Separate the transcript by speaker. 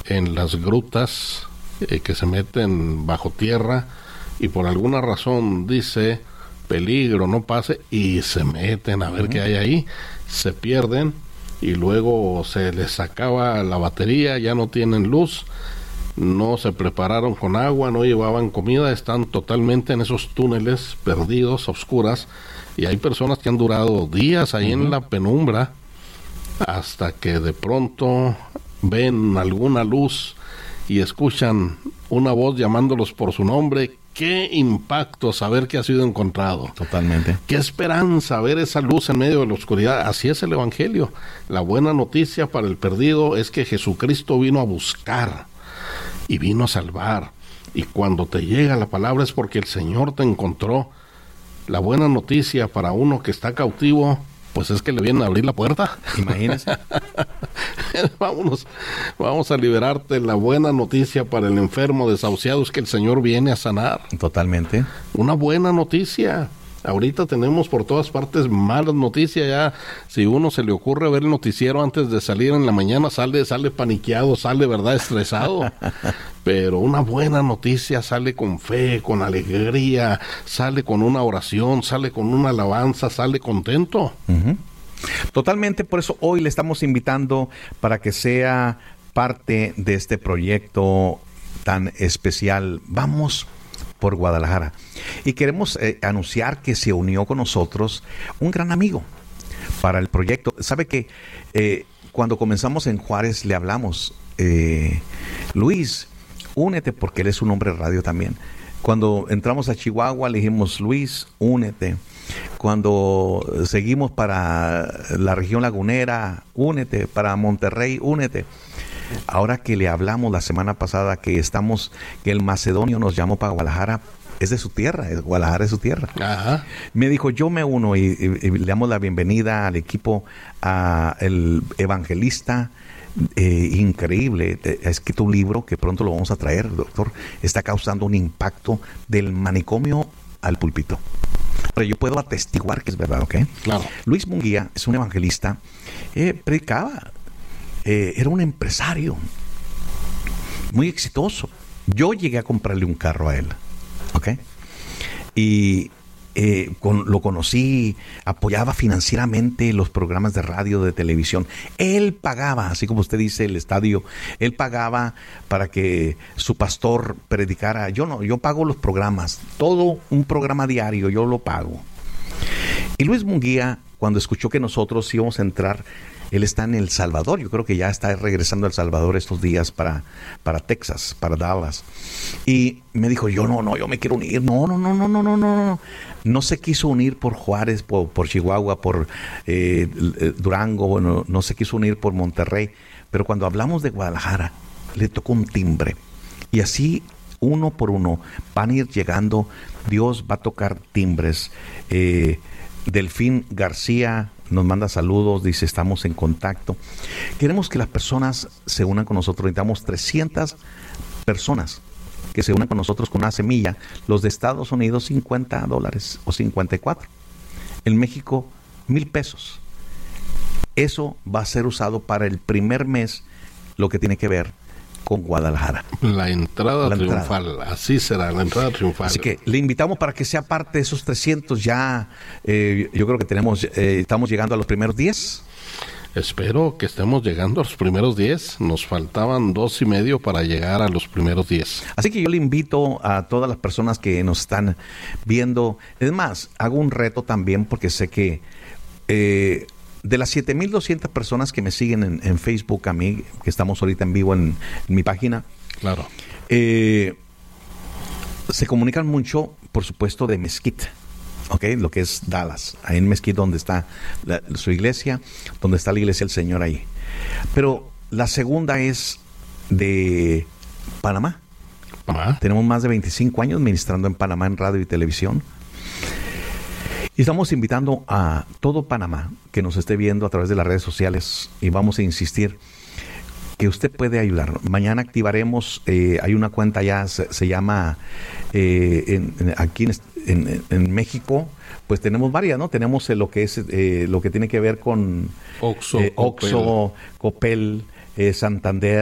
Speaker 1: en las grutas que se meten bajo tierra y por alguna razón dice peligro, no pase, y se meten a ver qué hay ahí, se pierden y luego se les acaba la batería, ya no tienen luz, no se prepararon con agua, no llevaban comida, están totalmente en esos túneles perdidos, a oscuras, y hay personas que han durado días ahí en la penumbra hasta que de pronto ven alguna luz y escuchan una voz llamándolos por su nombre. Qué impacto saber que ha sido encontrado.
Speaker 2: Totalmente.
Speaker 1: Qué esperanza ver esa luz en medio de la oscuridad. Así es el Evangelio. La buena noticia para el perdido es que Jesucristo vino a buscar y vino a salvar. Y cuando te llega la palabra es porque el Señor te encontró. La buena noticia para uno que está cautivo, pues es que le vienen a abrir la puerta.
Speaker 2: Imagínese.
Speaker 1: Vamos a liberarte. La buena noticia para el enfermo desahuciado es que el Señor viene a sanar.
Speaker 2: Totalmente.
Speaker 1: Una buena noticia. Ahorita tenemos por todas partes malas noticias. Ya, si uno se le ocurre ver el noticiero antes de salir en la mañana, sale paniqueado, sale, ¿verdad?, estresado. Pero una buena noticia sale con fe, con alegría, sale con una oración, sale con una alabanza, sale contento.
Speaker 2: Totalmente, por eso hoy le estamos invitando para que sea parte de este proyecto tan especial. Vamos por Guadalajara. Y queremos anunciar que se unió con nosotros un gran amigo para el proyecto. Sabe que cuando comenzamos en Juárez le hablamos, Luis, únete, porque él es un hombre de radio también. Cuando entramos a Chihuahua le dijimos, Luis, únete. Cuando seguimos para la región lagunera, únete. Para Monterrey, únete. Ahora que le hablamos la semana pasada que el macedonio nos llamó para Guadalajara, es de su tierra, Guadalajara es su tierra.
Speaker 1: Ajá.
Speaker 2: Me dijo, yo me uno y le damos la bienvenida al equipo, a el evangelista increíble. Ha escrito un libro que pronto lo vamos a traer, doctor. Está causando un impacto del manicomio al púlpito. Pero yo puedo atestiguar que es verdad, ¿ok?
Speaker 1: Claro.
Speaker 2: Luis Munguía es un evangelista, predicaba. Era un empresario muy exitoso. Yo llegué a comprarle un carro a él, ¿ok? Y lo conocí, apoyaba financieramente los programas de radio, de televisión. Él pagaba, así como usted dice, el estadio. Él pagaba para que su pastor predicara. Yo no, yo pago los programas. Todo un programa diario, yo lo pago. Y Luis Munguía, cuando escuchó que nosotros íbamos a entrar, él está en El Salvador, yo creo que ya está regresando a El Salvador estos días para Texas, para Dallas. Y me dijo, yo me quiero unir. No se quiso unir por Juárez, por Chihuahua, por Durango, bueno, no se quiso unir por Monterrey. Pero cuando hablamos de Guadalajara, le tocó un timbre. Y así, uno por uno, van a ir llegando. Dios va a tocar timbres. Delfín García nos manda saludos, dice, estamos en contacto. Queremos que las personas se unan con nosotros. Necesitamos 300 personas que se unan con nosotros con una semilla. Los de Estados Unidos, $50 o 54. En México, $1,000. Eso va a ser usado para el primer mes, lo que tiene que ver con Guadalajara.
Speaker 1: La entrada triunfal, así será, la entrada triunfal.
Speaker 2: Así que le invitamos para que sea parte de esos 300 ya. Yo creo que estamos llegando a los primeros 10.
Speaker 1: Espero que estemos llegando a los primeros 10. Nos faltaban 2.5 para llegar a los primeros 10.
Speaker 2: Así que yo le invito a todas las personas que nos están viendo. Es más, hago un reto también porque sé que de las 7,200 personas que me siguen en Facebook a mí, que estamos ahorita en vivo en mi página.
Speaker 1: Claro.
Speaker 2: Se comunican mucho, por supuesto, de Mesquite. ¿Ok? Lo que es Dallas, ahí en Mesquite, donde está su iglesia, donde está la iglesia del Señor ahí. Pero la segunda es de Panamá. Tenemos más de 25 años ministrando en Panamá en radio y televisión. Y estamos invitando a todo Panamá que nos esté viendo a través de las redes sociales, y vamos a insistir que usted puede ayudar. Mañana activaremos, hay una cuenta ya, se llama, aquí en México, pues tenemos varias, ¿no? Tenemos lo que es lo que tiene que ver con
Speaker 1: Oxxo,
Speaker 2: Coppel, Santander,